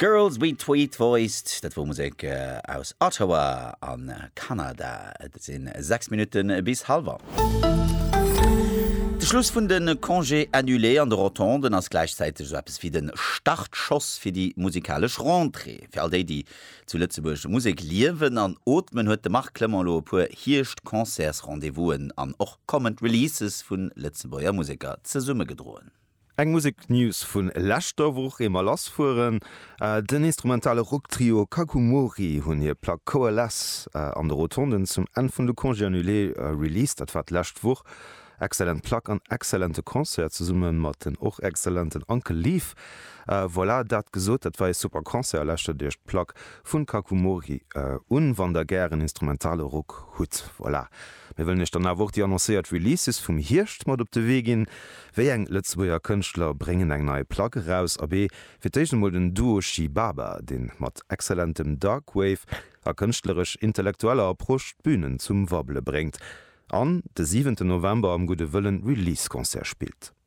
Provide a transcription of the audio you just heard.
Girls We Tweet Voiced, dat wo Musik aus Ottawa an Kanada. Dat sind 6 Minuten bis halber. Der Schluss vun den Congé annulé an der Rotonde ass gleichzeitig so etwas wie den Startschoss fir die musikalisch Rentrée. Für all die zu Lützeburgische Musik liewen an Otmen huet de Markklemmerlo puer hircht Konzersrendezvousen an och Comment Releases vun Lützeburger Musiker ze Summe gedroen. Eg Musiknews vun Lächterwoch immer lassfuen, den instrumentale Rocktrio Kakumori hunn hier Pla Coalesce an der Rotonden zum en vun de Congé annulé released, dat wat Lächtwoch. Excellent Plack an exzellente Konzert zu summen mat den och exzellenten Ankel lief. Voilà, dat gesot, dat war e super Konzert lächte Dicht Plack vun Kakumori wann der gären instrumentale Rock hut. Voilà. Wir will nicht dann awo die annoncéiert Releases vum Hircht mat op de Wegin, wéi eng Lützeburger Kënchtler bringen eng neue Plack raus, a b firtéchen mod den Duo Shibaba, den mat exzellentem Darkwave a kënchtlerech intellektueller Approch Bühnen zum Wabble bringt. An de 7. November am Gute Wëllen Release-Konzert spielt.